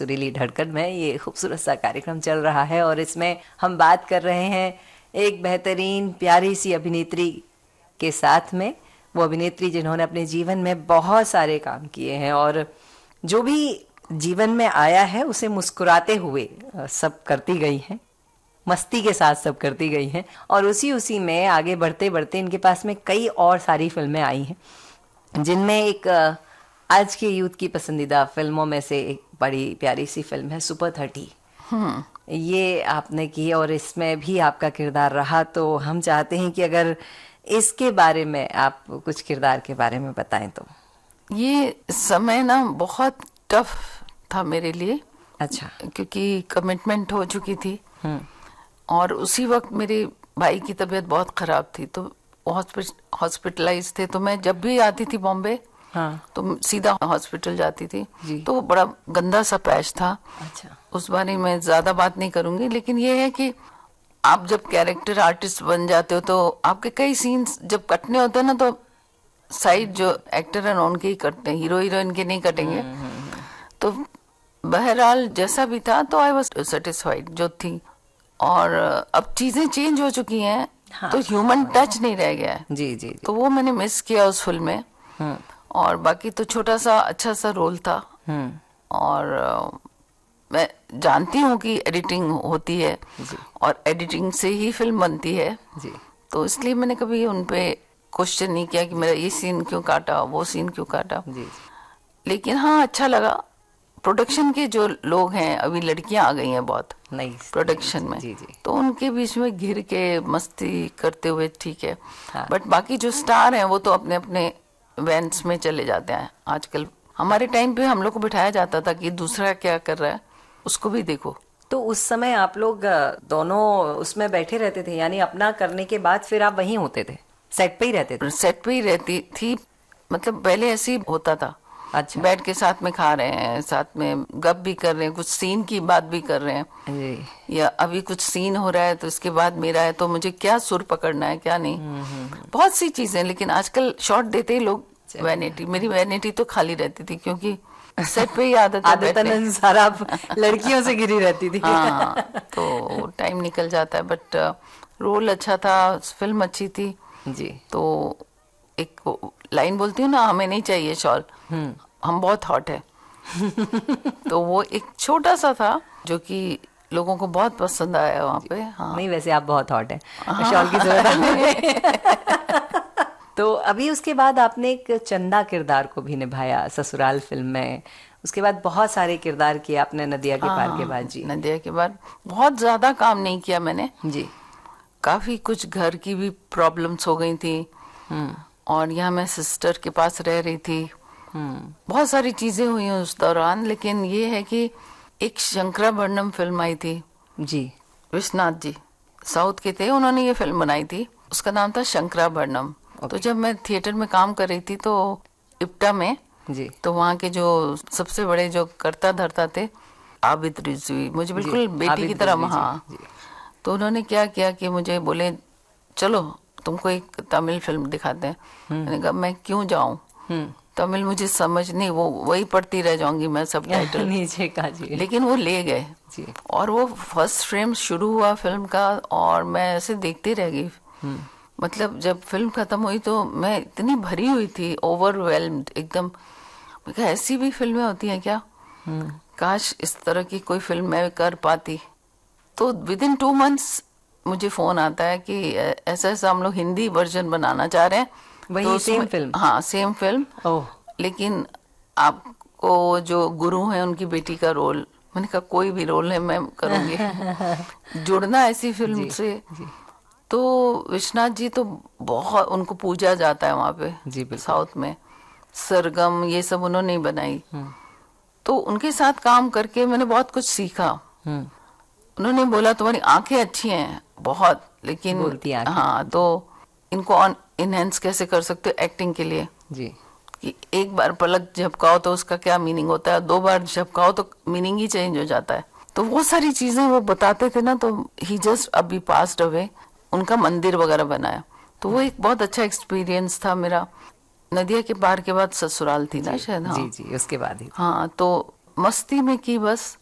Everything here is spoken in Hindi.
सुरीली धड़कन में ये खूबसूरत सा कार्यक्रम चल रहा है और इसमें हम बात कर रहे हैं एक बेहतरीन प्यारी सी अभिनेत्री के साथ में। वो अभिनेत्री जिन्होंने अपने जीवन में बहुत सारे काम किए हैं और जो भी जीवन में आया है उसे मुस्कुराते हुए सब करती गई हैं, मस्ती के साथ सब करती गई हैं और उसी में आगे बढ़ते बढ़ते इनके पास में कई और सारी फिल्में आई हैं, जिनमें एक आज के यूथ की पसंदीदा फिल्मों में से एक बड़ी प्यारी सी फिल्म है सुपर 30। ये आपने की और इसमें भी आपका किरदार रहा, तो हम चाहते हैं कि अगर इसके बारे में आप कुछ किरदार के बारे में बताएं तो। ये समय ना बहुत टफ था मेरे लिए। अच्छा। क्योंकि कमिटमेंट हो चुकी थी और उसी वक्त मेरे भाई की तबीयत बहुत खराब थी, तो हॉस्पिटलाइज थे। तो मैं जब भी आती थी बॉम्बे तो सीधा हॉस्पिटल जाती थी। तो बड़ा गंदा सा पैच था। अच्छा। उस बारे में ज्यादा बात नहीं करूंगी, लेकिन ये है कि आप जब कैरेक्टर आर्टिस्ट बन जाते हो तो आपके कई सीन्स जब कटने होते हैं ना, तो साइड जो एक्टर है उनके ही कटते हैं, हीरो हीरोइन के नहीं कटेंगे। तो बहरहाल जैसा भी था तो आई वाज सेटिस्फाइड जो थी। और अब चीजें चेंज हो चुकी हैं। तो ह्यूमन टच नहीं रह गया है। जी। तो वो मैंने मिस किया उस फिल्म में। और बाकी तो छोटा सा अच्छा सा रोल था। और मैं जानती हूँ कि एडिटिंग होती है और एडिटिंग से ही फिल्म बनती है जी। तो इसलिए मैंने कभी उन पे क्वेश्चन नहीं किया कि मेरा ये सीन क्यों काटा, वो सीन क्यों काटा। जी। लेकिन हाँ, अच्छा लगा। प्रोडक्शन के जो लोग हैं, अभी लड़कियां आ गई हैं बहुत नई प्रोडक्शन में। जी। तो उनके बीच में घिर के मस्ती करते हुए ठीक है। बट बाकी जो स्टार हैं वो तो अपने अपने इवेंट्स में चले जाते हैं आजकल। हमारे टाइम पे हम लोग को बिठाया जाता था कि दूसरा क्या कर रहा है उसको भी देखो। तो उस समय आप लोग दोनों उसमें बैठे रहते थे, यानी अपना करने के बाद फिर आप वहीं होते थे, सेट पे ही रहते थे? सेट पे ही रहती थी। मतलब पहले ऐसे ही होता था। अच्छा। बैठ के साथ में खा रहे हैं, साथ में गप भी कर रहे हैं, कुछ सीन की बात भी कर रहे हैं जी। या अभी कुछ सीन हो रहा है तो इसके बाद मेरा है तो मुझे क्या सुर पकड़ना है क्या नहीं। बहुत सी चीजें। लेकिन आजकल शॉट देते ही लोग वैनिटी, मेरी वैनिटी तो खाली रहती थी क्योंकि सेट पे ही आदतन अनुसार आप लड़कियों से घिरी रहती थी। हाँ, तो टाइम निकल जाता है। बट रोल अच्छा था, फिल्म अच्छी थी जी। तो एक लाइन बोलती हूँ ना, हमें नहीं चाहिए शॉल, हम बहुत हॉट है। तो वो एक छोटा सा था जो कि लोगों को बहुत पसंद आया वहाँ पे। हाँ। नहीं, वैसे आप बहुत हॉट है, शॉल की जरूरत नहीं। तो अभी उसके बाद आपने एक चंदा किरदार को भी निभाया ससुराल फिल्म में। उसके बाद बहुत सारे किरदार किए आपने नदिया के पार के बाद। जी। नदिया के बाद बहुत ज्यादा काम नहीं किया मैंने जी। काफी कुछ घर की भी प्रॉब्लम्स हो गई थी और यहाँ मैं सिस्टर के पास रह रही थी। बहुत सारी चीजें हुई उस दौरान। लेकिन ये है कि एक शंकराभरणम फिल्म आई थी जी, विश्वनाथ जी साउथ के थे, उन्होंने ये फिल्म बनाई थी, उसका नाम था शंकराभरणम। तो जब मैं थिएटर में काम कर रही थी तो इप्टा में जी, तो वहाँ के जो सबसे बड़े जो करता धरता थे आबिद रिजवी, मुझे बिल्कुल बेटी की तरह। हाँ, तो उन्होंने क्या किया कि मुझे बोले चलो तुमको एक तमिल फिल्म दिखाते हैं। मैंने कहा मैं क्यों जाऊं, तमिल मुझे समझ नहीं, वो वही पढ़ती रह जाऊंगी मैं सब टाइटल नीचे का। जी। लेकिन वो ले गए और वो फर्स्ट फ्रेम शुरू हुआ फिल्म का और मैं ऐसे देखती रह गई। मतलब जब फिल्म खत्म हुई तो मैं इतनी भरी हुई थी, ओवरवेल्म्ड एकदम। मैं कहा ऐसी भी फिल्में होती हैं क्या, काश इस तरह की कोई फिल्म मैं कर पाती। तो विद इन 2 months मुझे फोन आता है कि ऐसा ऐसा हम लोग हिंदी वर्जन बनाना चाह रहे हैं। वही तो सेम फिल्म? हाँ, सेम फिल्म। ओह। लेकिन आपको जो गुरु है उनकी बेटी का रोल। मैंने कहा कोई भी रोल है मैं करूंगी। जुड़ना ऐसी फिल्म से। तो विश्वनाथ जी तो बहुत उनको पूजा जाता है वहाँ पे साउथ में। सरगम ये सब उन्होंने बनाई। तो उनके साथ काम करके मैंने बहुत कुछ सीखा। उन्होंने बोला तुम्हारी आंखें अच्छी हैं बहुत, लेकिन बोलती आंखें। हाँ, तो इनको इनहेंस कैसे कर सकते हो एक्टिंग के लिए जी। कि एक बार पलक झपकाओ तो उसका क्या मीनिंग होता है, 2 बार झपकाओ तो मीनिंग ही चेंज हो जाता है। तो वो सारी चीजें वो बताते थे ना। तो ही जस्ट अभी पास्ड अवे, उनका मंदिर वगैरह बनाया। तो वो एक बहुत अच्छा एक्सपीरियंस था मेरा। नदिया के पार के बाद ससुराल थी ना शायद। हाँ जी, उसके बाद ही। हाँ, तो मस्ती में की बस